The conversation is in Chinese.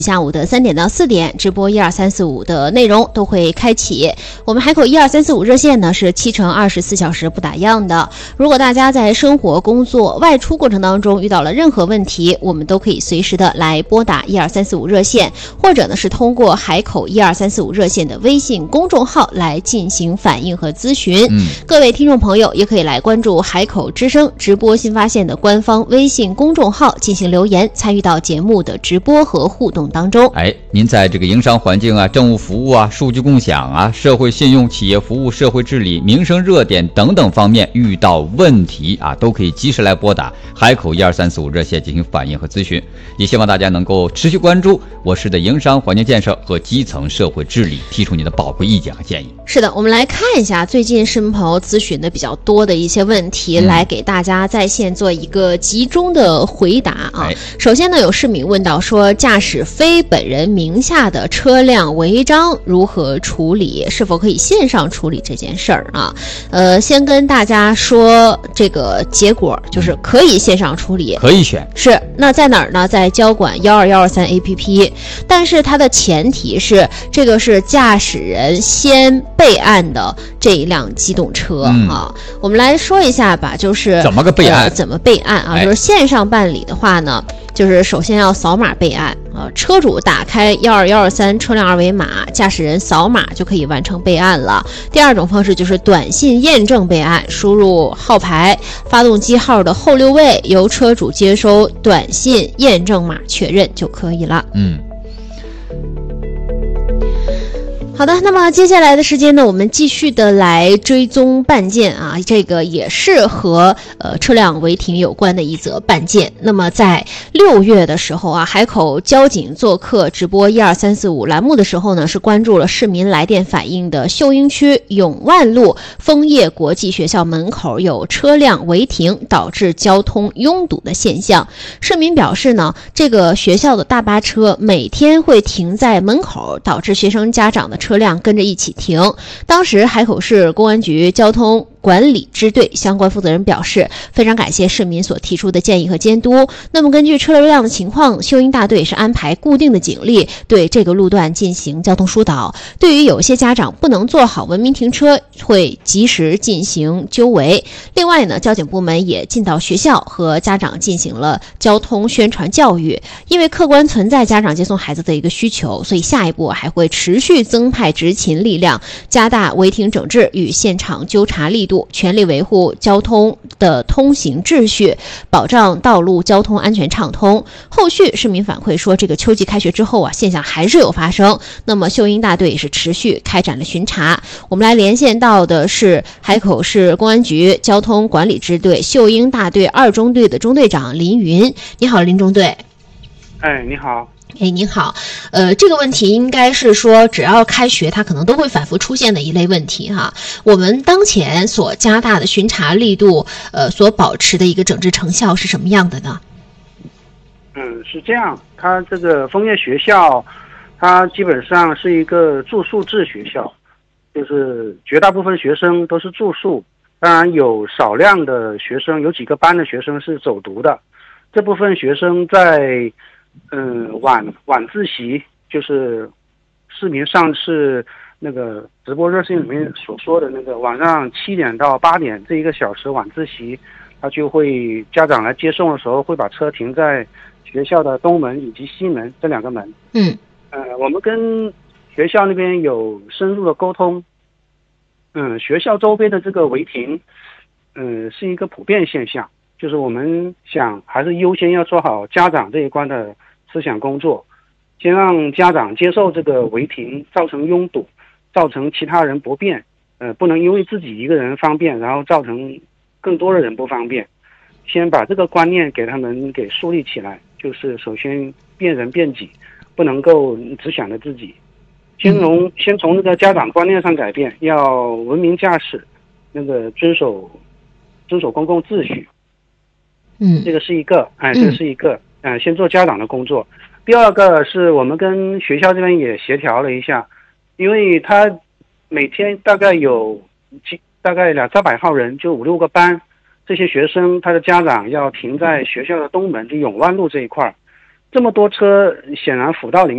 下午的3点到4点，直播12345的内容都会开启。我们海口12345热线呢是7乘24小时不打烊的。如果大家在生活、工作、外出过程当中遇到了任何问题，我们都可以随时的来拨打12345热线，或者呢是通过海口12345热线的微信公众号来进行反映和咨询。各位听众朋友也可以来关注海口之声直播新发现的官方微信公众号进行留言，参与到节目的直播和互动当中。 您在这个营商环境啊、政务服务啊、数据共享啊、社会信用、企业服务、社会治理、民生热点等等方面遇到问题啊，都可以及时来拨打海口12345热线进行反映和咨询。也希望大家能够持续关注我市的营商环境建设和基层社会治理，提出你的宝贵意见和建议。 是的，我们来看一下最近市民朋友咨询的比较多的一些问题，来给大家在线做一个集中的回答啊。首先呢，有市民问到说，驾驶非本人名下的车辆违章如何处理？是否可以线上处理这件事儿啊？先跟大家说这个结果，就是可以线上处理， 可以选。 是，那在哪儿呢？在交管12123 APP， 但是它的前提是这个是驾驶人先备案的这一辆机动车啊。我们来说一下吧，就是怎么个备案？ 怎么备案啊？就是线上办理的话呢，就是首先要扫码备案啊，车主打开12123车辆二维码，驾驶人扫码就可以完成备案了。第二种方式就是短信验证备案，输入号牌、发动机号的后6位，由车主接收短信验证码确认就可以了。好的，那么接下来的时间呢，我们继续的来追踪办件啊，这个也是和车辆违停有关的一则办件。那么在6月的时候啊，海口交警做客直播12345栏目的时候呢，是关注了市民来电反映的秀英区永万路枫叶国际学校门口有车辆违停导致交通拥堵的现象。市民表示呢，这个学校的大巴车每天会停在门口，导致学生家长的车辆跟着一起停。当时海口市公安局交通管理支队相关负责人表示，非常感谢市民所提出的建议和监督。那么根据车流量的情况，秀英大队是安排固定的警力对这个路段进行交通疏导。对于有些家长不能做好文明停车，会及时进行纠围。另外呢，交警部门也进到学校和家长进行了交通宣传教育。因为客观存在家长接送孩子的一个需求，所以下一步还会持续增派执勤力量，加大违停整治与现场纠察力度，全力维护交通的通行秩序，保障道路交通安全畅通。后续市民反馈说，这个秋季开学之后啊，现象还是有发生。那么秀英大队也是持续开展了巡查。我们来连线到的是海口市公安局交通管理支队秀英大队2中队的中队长林云。你好，林中队。 你好。 您好，这个问题应该是说，只要开学，它可能都会反复出现的一类问题哈。我们当前所加大的巡查力度，所保持的一个整治成效是什么样的呢？ 是这样，它这个枫叶学校，它基本上是一个住宿制学校，就是绝大部分学生都是住宿，当然有少量的学生，有几个班的学生是走读的。这部分学生在晚自习，就是市民上次那个直播热线里面所说的那个晚上7点到8点这1个小时晚自习，他就会家长来接送的时候会把车停在学校的东门以及西门这2个门。我们跟学校那边有深入的沟通。学校周边的这个违停，是一个普遍现象。就是我们想还是优先要做好家长这一关的思想工作，先让家长接受这个违停造成拥堵，造成其他人不便，不能因为自己一个人方便，然后造成更多的人不方便。先把这个观念给他们给树立起来，就是首先便人便己，不能够只想着自己。先从那个家长观念上改变，要文明驾驶，那个遵守公共秩序。这个是一个，先做家长的工作。第二个是我们跟学校这边也协调了一下，因为他每天大概有200-300号人，就5-6个班，这些学生他的家长要停在学校的东门，就永万路这一块，这么多车，显然辅道